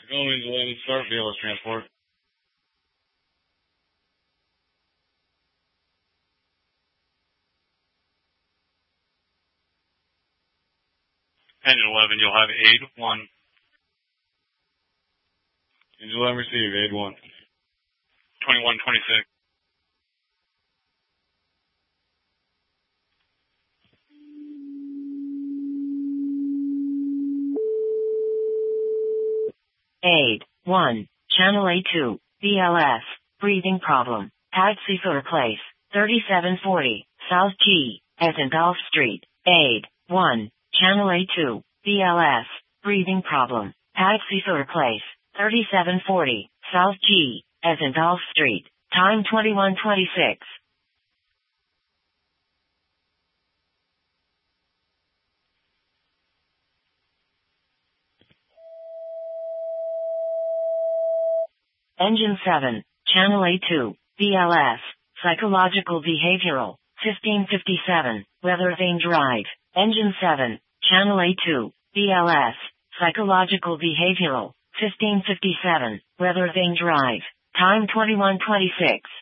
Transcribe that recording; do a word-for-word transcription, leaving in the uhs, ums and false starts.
Going to let it start B L S transport. Engine eleven, you'll have aid one. Engine eleven receive, aid one. twenty-one twenty-six. Aid one, Channel A two, B L S, breathing problem, taxi for place, thirty-seven forty, South G, as in Gulf Street. Aid one, Channel A two, B L S, breathing problem, taxi for place, thirty-seven forty, South G, as in Gulf Street. Time twenty-one twenty-six. Engine seven, Channel A two, B L S, psychological behavioral, fifteen fifty-seven, Weather Vane Drive. Engine seven, Channel A two, B L S, psychological behavioral, fifteen fifty-seven, Weather Vane Drive. Time twenty-one twenty-six.